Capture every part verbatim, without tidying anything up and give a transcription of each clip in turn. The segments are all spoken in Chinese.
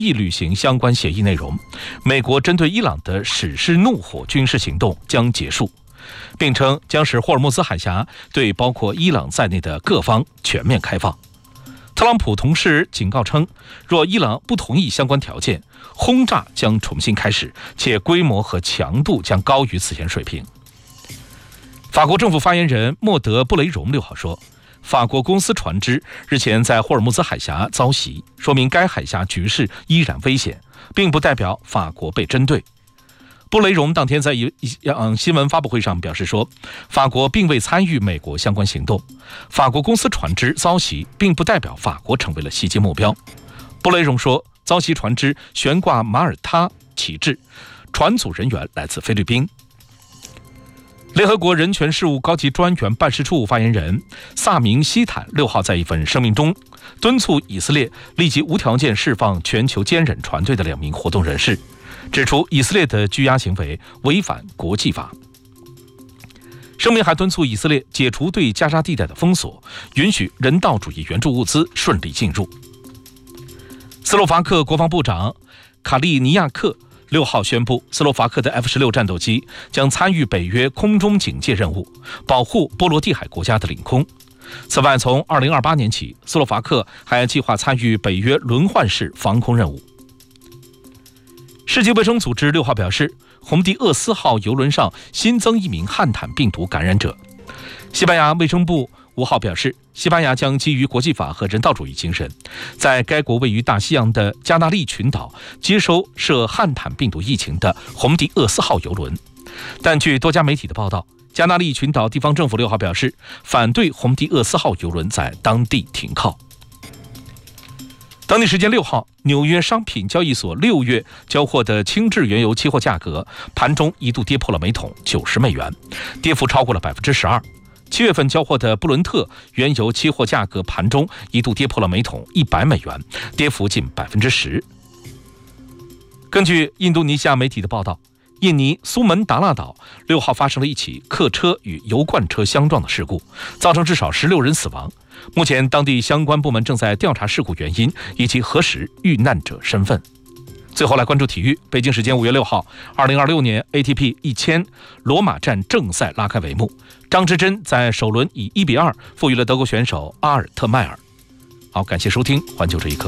亦履行相关协议内容，美国针对伊朗的史诗怒火军事行动将结束，并称将使霍尔木兹海峡对包括伊朗在内的各方全面开放。特朗普同时警告称，若伊朗不同意相关条件，轰炸将重新开始，且规模和强度将高于此前水平。法国政府发言人莫德·布雷荣六号说，法国公司船只日前在霍尔木兹海峡遭袭，说明该海峡局势依然危险，并不代表法国被针对。布雷荣当天在一项新闻发布会上表示说，法国并未参与美国相关行动，法国公司船只遭袭并不代表法国成为了袭击目标。布雷荣说，遭袭船只悬挂马耳他旗帜，船组人员来自菲律宾。联合国人权事务高级专员办事处发言人萨明希坦六号在一份声明中敦促以色列立即无条件释放全球坚忍船队的两名活动人士，指出以色列的拘押行为违反国际法。声明还敦促以色列解除对加沙地带的封锁，允许人道主义援助物资顺利进入。斯洛伐克国防部长卡利尼亚克六号宣布，斯洛伐克的 F 十六 战斗机将参与北约空中警戒任务，保护波罗的海国家的领空。此外，从二零二八年起，斯洛伐克还计划参与北约轮换式防空任务。世界卫生组织六号表示，红迪厄斯号邮轮上新增一名汉坦病毒感染者。西班牙卫生部五号表示，西班牙将基于国际法和人道主义精神，在该国位于大西洋的加那利群岛接收涉汉坦病毒疫情的红迪厄斯号邮轮。但据多家媒体的报道，加那利群岛地方政府六号表示，反对红迪厄斯号邮轮在当地停靠。当地时间六号，纽约商品交易所六月交货的轻质原油期货价格盘中一度跌破了每桶九十美元，跌幅超过了百分之十二。七月份交货的布伦特原油期货价格盘中一度跌破了每桶一百美元，跌幅近百分之十。根据印度尼西亚媒体的报道，印尼苏门答腊岛六号发生了一起客车与油罐车相撞的事故，造成至少十六人死亡。目前当地相关部门正在调查事故原因以及核实遇难者身份。最后来关注体育，北京时间五月六号，二零二六年 A T P 一千罗马站正赛拉开帷幕，张之臻在首轮以一比二负于了德国选手阿尔特迈尔。好，感谢收听环球这一刻。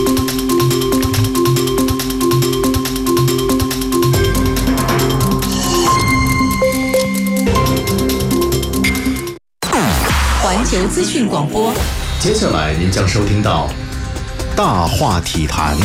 环球资讯广播， 接下来您将收听到大话体坛。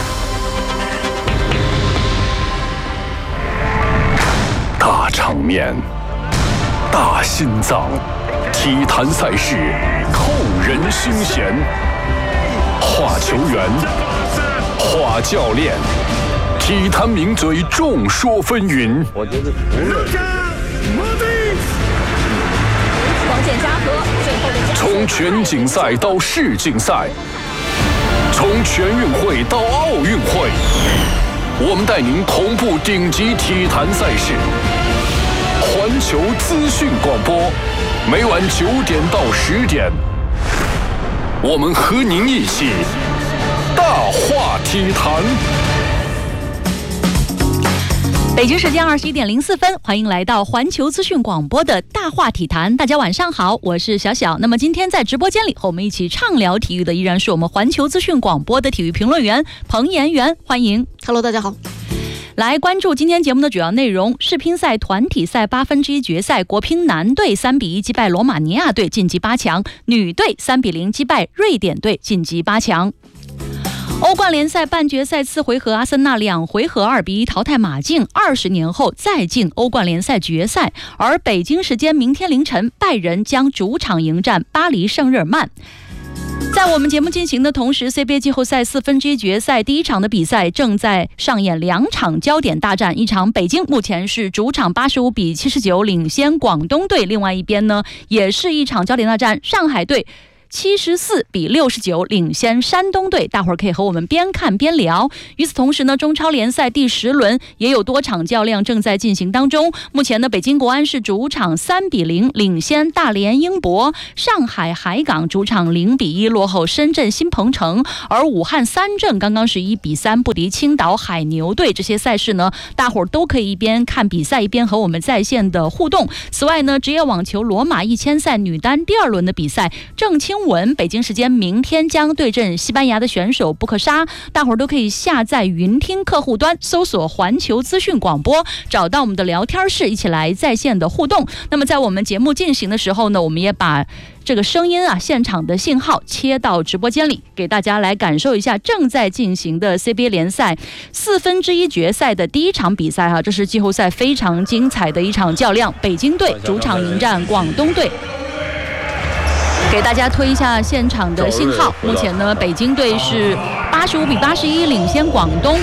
大场面，大心脏，体坛赛事扣人心弦。话球员，话教练，体坛名嘴众说纷纭。 我觉得除了光剑加和，最后的从全锦赛到世锦赛，从全运会到奥运会，我们带您同步顶级体坛赛事。环球资讯广播，每晚九点到十点，我们和您一起大话体坛。 北京时间二十一点零四分，欢迎来到环球资讯广播的大话体坛。大家晚上好，我是小小。那么今天在直播间里和我们一起畅聊体育的，依然是我们环球资讯广播的体育评论员彭延元，欢迎。 Hello， 大家好。 来关注今天节目的主要内容。世乒赛团体赛八分之一决赛，国乒男队三比一击败罗马尼亚队晋级八强，女队三比零击败瑞典队晋级八强。欧冠联赛半决赛次回合，阿森纳两回合二比一淘汰马竞，二十年后再进欧冠联赛决赛。而北京时间明天凌晨，拜仁将主场迎战巴黎圣日耳曼。在我们节目进行的同时， C B A 季后赛四分之一决赛第一场的比赛正在上演两场焦点大战，一场北京目前是主场八十五比七十九领先广东队，另外一边呢也是一场焦点大战，上海队七十四比六十九领先山东队，大伙儿可以和我们边看边聊。与此同时呢，中超联赛第十轮也有多场较量正在进行当中。目前呢，北京国安是主场三比零领先大连英博，上海海港主场零比一落后深圳新鹏城，而武汉三镇刚刚是一比三不敌青岛海牛队。这些赛事呢，大伙儿都可以一边看比赛一边和我们在线的互动。此外呢，职业网球罗马一千赛女单第二轮的比赛，郑钦文北京时间明天将对阵西班牙的选手布克沙，大伙儿都可以下载云听客户端，搜索环球资讯广播，找到我们的聊天室，一起来在线的互动。那么在我们节目进行的时候呢，我们也把这个声音啊，现场的信号切到直播间里，给大家来感受一下正在进行的 C B A 联赛四分之一决赛的第一场比赛哈、啊，这是季后赛非常精彩的一场较量，北京队主场迎战广东队。给大家推一下现场的信号，目前呢，北京队是八十五比八十一领先广东。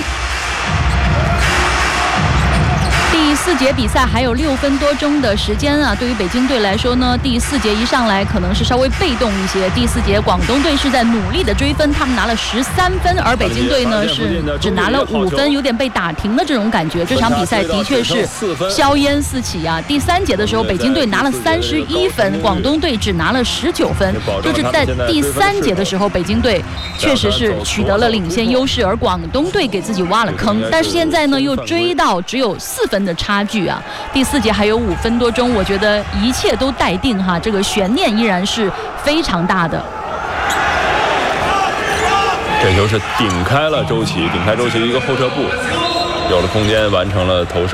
第四节比赛还有六分多钟的时间啊，对于北京队来说呢，第四节一上来可能是稍微被动一些。第四节广东队是在努力的追分，他们拿了十三分，而北京队呢是只拿了五分，有点被打停的这种感觉。这场比赛的确是硝烟四起啊！第三节的时候，北京队拿了三十一分，广东队只拿了十九分。就是在第三节的时候，北京队确实是取得了领先优势，而广东队给自己挖了坑。但是现在呢，又追到只有四分的差距啊！第四节还有五分多钟，我觉得一切都待定哈，这个悬念依然是非常大的。 这球是顶开了周琦，顶开周琦一个后撤步，有了空间完成了投射。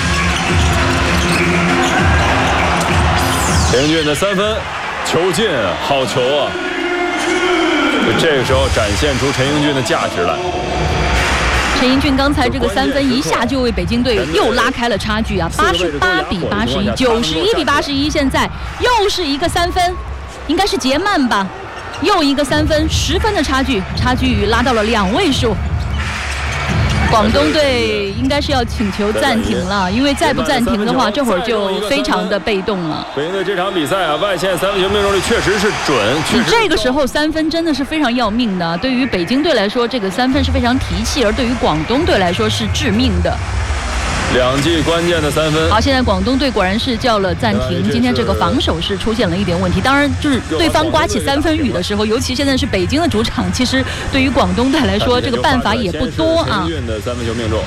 陈英俊的三分球进，好球啊！这个时候展现出陈英俊的价值来。 陈英俊刚才这个三分一下就为北京队又拉开了差距啊，八十八比八十一，九十一比八十一，现在又是一个三分，应该是杰曼吧，又一个三分，十分的差距，差距拉到了两位数。广东队应该是要请求暂停了，因为再不暂停的话，这会儿就非常的被动了。 北京队这场比赛啊，外线三分球命中率确实是准。 你这个时候三分真的是非常要命的，对于北京队来说，这个三分是非常提气，而对于广东队来说是致命的。 两记关键的三分。 好，现在广东队果然是叫了暂停，今天这个防守是出现了一点问题。当然，就是对方刮起三分雨的时候，尤其现在是北京的主场，其实对于广东队来说，这个办法也不多啊。 陈英俊的三分球命中。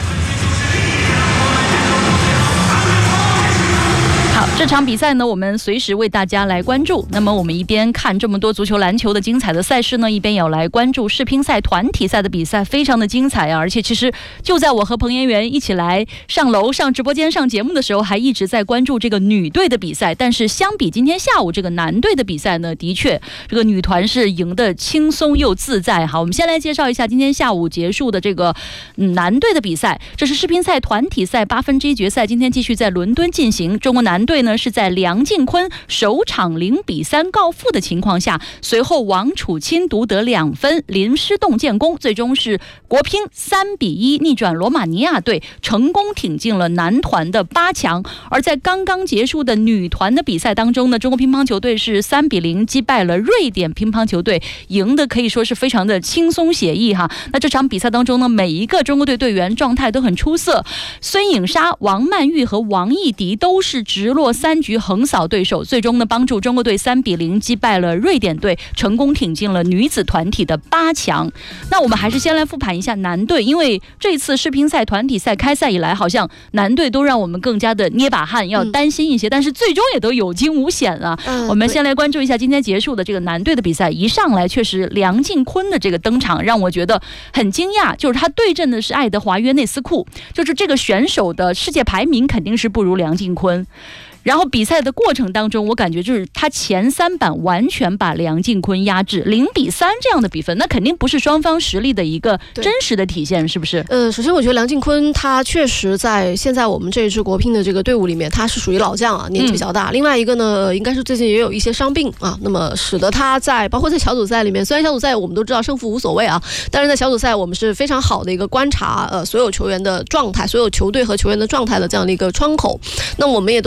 好，这场比赛呢，我们随时为大家来关注。那么我们一边看这么多足球、篮球的精彩的赛事呢，一边也要来关注世乒赛团体赛的比赛，非常的精彩啊！而且其实就在我和彭妍媛一起来上楼、上直播间、上节目的时候，还一直在关注这个女队的比赛。但是相比今天下午这个男队的比赛呢，的确这个女团是赢得轻松又自在。好，我们先来介绍一下今天下午结束的这个、嗯、男队的比赛。这是世乒赛团体赛八分之一决赛，今天继续在伦敦进行。中国男队呢是在梁靖昆首场零比三告负的情况下，随后王楚钦独得两分，林诗栋建功，最终是国乒三比一逆转罗马尼亚队，成功挺进了男团的八强。而在刚刚结束的女团的比赛当中呢，中国乒乓球队是三比零击败了瑞典乒乓球队，赢的可以说是非常的轻松写意哈。那这场比赛当中呢，每一个中国队队员状态都很出色，孙颖莎、王曼玉和王艺迪都是直落三局横扫对手，最终呢帮助中国队三比零击败了瑞典队，成功挺进了女子团体的八强。那我们还是先来复盘一下男队，因为这次世乒赛团体赛开赛以来，好像男队都让我们更加的捏把汗，要担心一些，嗯、但是最终也都有惊无险啊。嗯、我们先来关注一下今天结束的这个男队的比赛，一上来确实梁靖昆的这个登场让我觉得很惊讶，就是他对阵的是爱德华约内斯库，就是这个选手的世界排名肯定是不如梁靖昆。然后比赛的过程当中，我感觉就是他前三板完全把梁靖昆压制，零比三这样的比分，那肯定不是双方实力的一个真实的体现，是不是？ 呃，首先我觉得梁靖昆他确实在现在我们这一支国乒的这个队伍里面，他是属于老将啊，年纪比较大。嗯、另外一个呢，应该是最近也有一些伤病啊，那么使得他在包括在小组赛里面，虽然小组赛我们都知道胜负无所谓啊，但是在小组赛我们是非常好的一个观察呃所有球员的状态，所有球队和球员的状态的这样的一个窗口。那我们也都知道在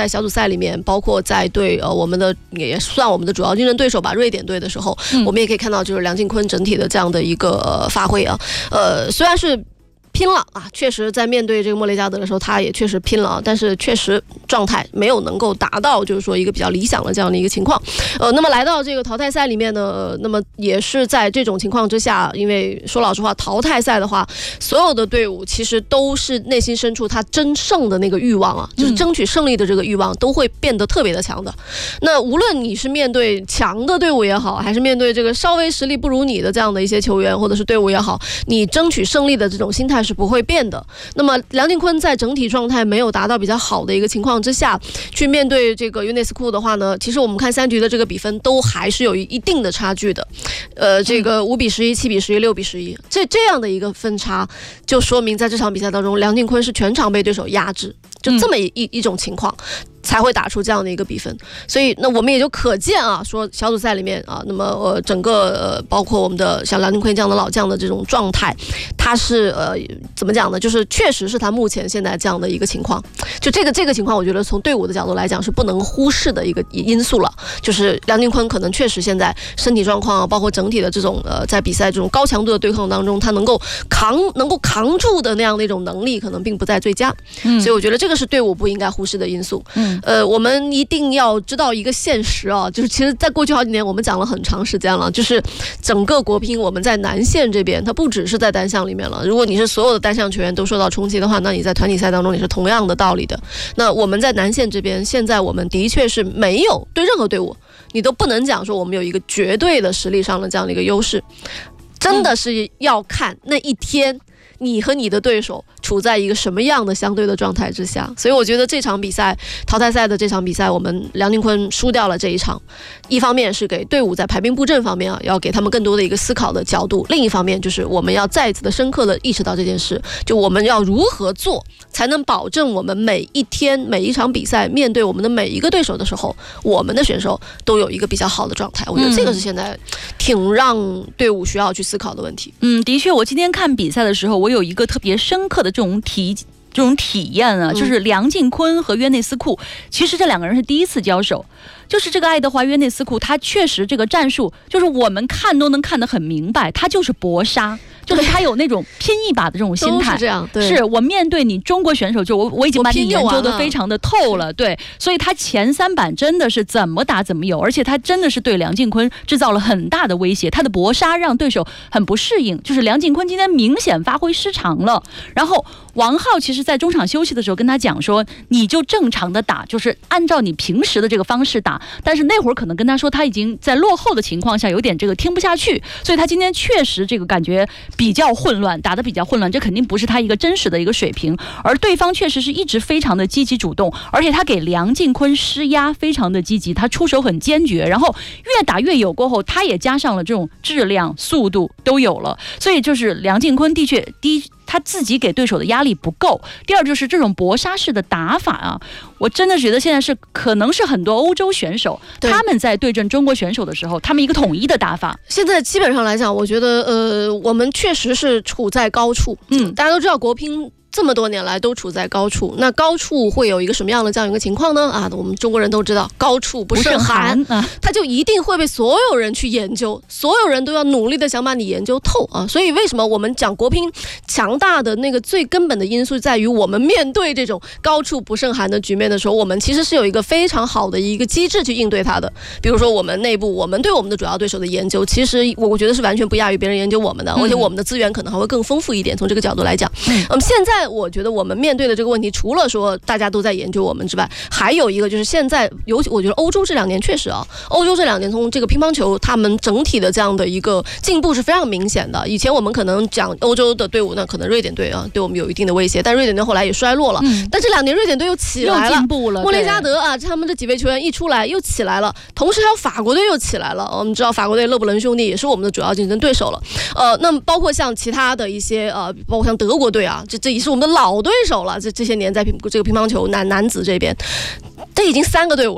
在小组赛里面，包括在对呃我们的也算我们的主要竞争对手吧，瑞典队的时候，嗯、我们也可以看到就是梁靖昆整体的这样的一个、呃、发挥啊，呃，虽然是拼了啊，确实在面对这个莫雷加德的时候，他也确实拼了啊，但是确实状态没有能够达到就是说一个比较理想的这样的一个情况。呃，那么来到这个淘汰赛里面呢，呃、那么也是在这种情况之下，因为说老实话，淘汰赛的话，所有的队伍其实都是内心深处他争胜的那个欲望啊，就是争取胜利的这个欲望都会变得特别的强的。那无论你是面对强的队伍也好，还是面对这个稍微实力不如你的这样的一些球员或者是队伍也好，你争取胜利的这种心态是不会变的。那么梁靖昆在整体状态没有达到比较好的一个情况之下，去面对这个约内斯库的话呢，其实我们看三局的这个比分都还是有一定的差距的。呃，这个五比十一、七比十一、六比十一，这这样的一个分差，就说明在这场比赛当中，梁靖昆是全场被对手压制，就这么一、嗯、一种情况。才会打出这样的一个比分，所以那我们也就可见啊，说小组赛里面啊，那么呃整个呃包括我们的像梁靖昆这样的老将的这种状态，他是呃怎么讲呢？就是确实是他目前现在这样的一个情况，就这个这个情况，我觉得从队伍的角度来讲是不能忽视的一个因素了。就是梁靖昆可能确实现在身体状况啊，包括整体的这种呃在比赛这种高强度的对抗当中，他能够扛能够扛住的那样的一种能力，可能并不在最佳。嗯，所以我觉得这个是队伍不应该忽视的因素。嗯。呃，我们一定要知道一个现实啊，就是其实在过去好几年我们讲了很长时间了，就是整个国乒我们在男线这边，它不只是在单项里面了。如果你是所有的单项球员都受到冲击的话，那你在团体赛当中也是同样的道理的。那我们在男线这边，现在我们的确是没有对任何队伍，你都不能讲说我们有一个绝对的实力上的这样的一个优势，真的是要看那一天你和你的对手处在一个什么样的相对的状态之下。所以我觉得这场比赛淘汰赛的这场比赛，我们梁靖昆输掉了这一场，一方面是给队伍在排兵布阵方面啊，要给他们更多的一个思考的角度，另一方面就是我们要再一次的深刻的意识到这件事，就我们要如何做才能保证我们每一天每一场比赛面对我们的每一个对手的时候，我们的选手都有一个比较好的状态。我觉得这个是现在挺让队伍需要去思考的问题。 嗯，的确，我今天看比赛的时候，我有一个特别深刻的这种体这种体验啊，就是梁靖昆和约内斯库，其实这两个人是第一次交手。就是这个爱德华约内斯库，他确实这个战术，就是我们看都能看得很明白，他就是搏杀，就是他有那种拼一把的这种心态。 是这样，对， 是我面对你中国选手，就我我已经把你研究得非常的透了，对，所以他前三板真的是怎么打怎么有，而且他真的是对梁靖昆制造了很大的威胁，他的搏杀让对手很不适应，就是梁靖昆今天明显发挥失常了。然后王浩其实在中场休息的时候跟他讲说，你就正常的打，就是按照你平时的这个方式打。但是那会儿可能跟他说他已经在落后的情况下有点这个听不下去，所以他今天确实这个感觉比较混乱，打得比较混乱，这肯定不是他一个真实的一个水平。而对方确实是一直非常的积极主动，而且他给梁靖昆施压非常的积极，他出手很坚决，然后越打越有过后，他也加上了这种质量速度都有了，所以就是梁靖昆的确第一他自己给对手的压力不够，第二就是这种搏杀式的打法啊，我真的觉得现在是可能是很多欧洲选手他们在对阵中国选手的时候，他们一个统一的打法。 现在基本上来讲，我觉得呃，我们确实是处在高处，嗯，大家都知道国乒这么多年来都处在高处，那高处会有一个什么样的这样一个情况呢？啊，我们中国人都知道，高处不胜寒，不胜寒啊，它就一定会被所有人去研究，所有人都要努力的想把你研究透啊。所以为什么我们讲国乒强大的那个最根本的因素在于，我们面对这种高处不胜寒的局面的时候，我们其实是有一个非常好的一个机制去应对它的。比如说我们内部，我们对我们的主要对手的研究，其实我觉得是完全不亚于别人研究我们的，而且我们的资源可能还会更丰富一点。从这个角度来讲，嗯，嗯现在。我觉得我们面对的这个问题，除了说大家都在研究我们之外，还有一个就是现在，尤其我觉得欧洲这两年确实啊，欧洲这两年从这个乒乓球他们整体的这样的一个进步是非常明显的。以前我们可能讲欧洲的队伍呢，可能瑞典队啊对我们有一定的威胁，但瑞典队后来也衰落了。嗯、但这两年瑞典队又起来了， 又进步了。 莫雷加德啊，他们这几位球员一出来又起来了，同时还有法国队又起来了。我们知道法国队勒布伦兄弟也是我们的主要竞争对手了。呃，那么包括像其他的一些呃，包括像德国队啊，这这也是我们的老对手了。这这些年在乒这个乒乓球男男子这边，这已经三个队伍了。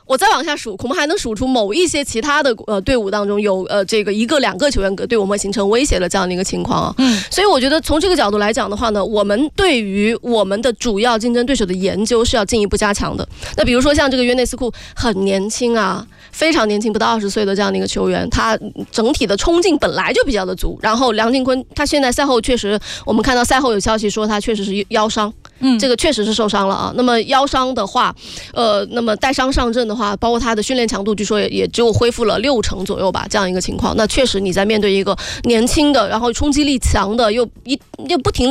我再往下数，恐怕还能数出某一些其他的呃队伍当中有呃这个一个两个球员对我们会形成威胁的这样的一个情况啊。嗯，所以我觉得从这个角度来讲的话呢，我们对于我们的主要竞争对手的研究是要进一步加强的。那比如说像这个约内斯库很年轻啊，非常年轻，不到二十岁的这样的一个球员，他整体的冲劲本来就比较的足。然后梁靖昆他现在赛后确实，我们看到赛后有消息说他确实是腰伤。嗯，这个确实是受伤了啊。那么腰伤的话，呃，那么带伤上阵的话，包括他的训练强度，据说也也只有恢复了六成左右吧，这样一个情况。那确实你在面对一个年轻的，然后冲击力强的，又一又不停的